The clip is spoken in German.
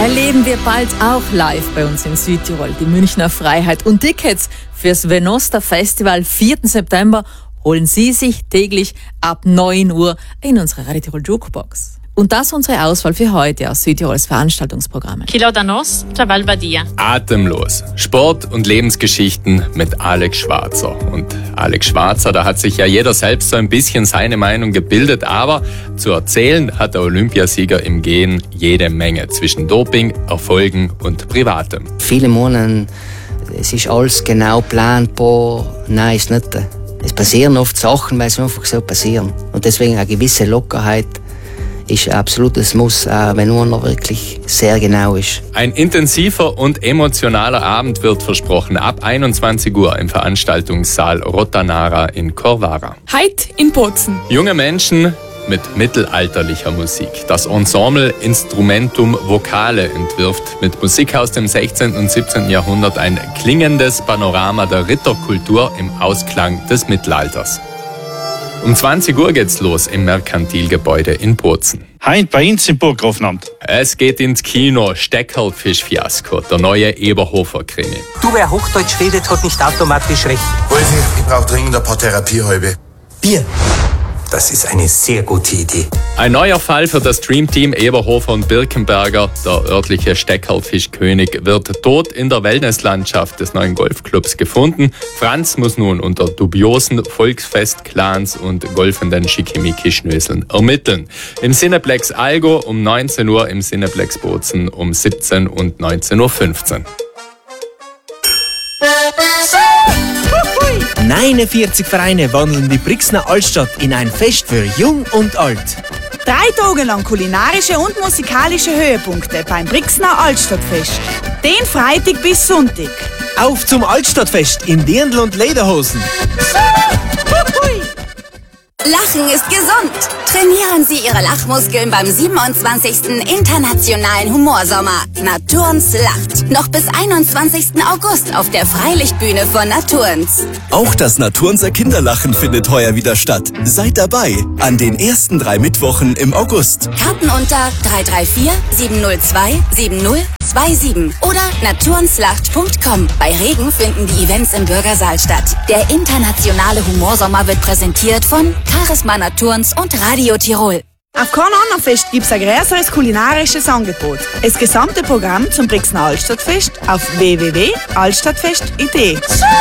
erleben wir bald auch live bei uns in Südtirol, die Münchner Freiheit. Und Tickets fürs Venosta Festival 4. September holen Sie sich täglich ab 9 Uhr in unserer Radio Tirol Jukebox. Und das unsere Auswahl für heute aus Südtirols Veranstaltungsprogramme. Kilo da Nos, Chaval Badia. Atemlos. Sport und Lebensgeschichten mit Alex Schwarzer. Und Alex Schwarzer, da hat sich ja jeder selbst so ein bisschen seine Meinung gebildet, aber zu erzählen hat der Olympiasieger im Gehen jede Menge zwischen Doping, Erfolgen und Privatem. Viele Monate, es ist alles genau planbar. Nein, ist nicht. Es passieren oft Sachen, weil sie einfach so passieren. Und deswegen eine gewisse Lockerheit ist absolut ein Muss, wenn einer wirklich sehr genau ist. Ein intensiver und emotionaler Abend wird versprochen. Ab 21 Uhr im Veranstaltungssaal Rotanara in Corvara. Heute in Bozen. Junge Menschen mit mittelalterlicher Musik. Das Ensemble Instrumentum Vocale entwirft mit Musik aus dem 16. und 17. Jahrhundert ein klingendes Panorama der Ritterkultur im Ausklang des Mittelalters. Um 20 Uhr geht's los im Merkantilgebäude in Bozen. Heint bei uns im Burggrafenamt. Es geht ins Kino. Steckerlfisch-Fiasko, der neue Eberhofer-Krimi. Du, wer Hochdeutsch redet, hat nicht automatisch recht. Wolfi, ich brauche dringend ein paar Therapiehalbe. Bier. Das ist eine sehr gute Idee. Ein neuer Fall für das Dreamteam Eberhofer und Birkenberger. Der örtliche Steckerlfischkönig wird tot in der Wellnesslandschaft des neuen Golfclubs gefunden. Franz muss nun unter dubiosen Volksfest-Clans und golfenden Schickimicki-Schnöseln ermitteln. Im Cineplex Algo um 19 Uhr, im Cineplex Bozen um 17 und 19.15 Uhr. 49 Vereine wandeln die Brixner Altstadt in ein Fest für Jung und Alt. 3 Tage lang kulinarische und musikalische Höhepunkte beim Brixner Altstadtfest. Den Freitag bis Sonntag. Auf zum Altstadtfest in Dirndl und Lederhosen. Lachen ist gesund. Trainieren Sie Ihre Lachmuskeln beim 27. Internationalen Humorsommer. Naturns lacht. Noch bis 21. August auf der Freilichtbühne von Naturns. Auch das Naturnser Kinderlachen findet heuer wieder statt. Seid dabei an den ersten 3 Mittwochen im August. Karten unter 334 702 7027 oder naturnslacht.com. Bei Regen finden die Events im Bürgersaal statt. Der internationale Humorsommer wird präsentiert von Charisma Naturns und Radio Tirol. Auf kein anderes Fest gibt es ein größeres kulinarisches Angebot. Das gesamte Programm zum Brixner Altstadtfest auf www.altstadtfest.it.